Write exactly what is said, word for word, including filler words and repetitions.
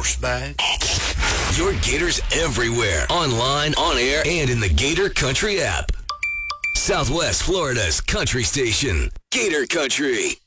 douchebag. Your Gators everywhere. Online, on air, and in the Gator Country app. Southwest Florida's country station. Gator Country.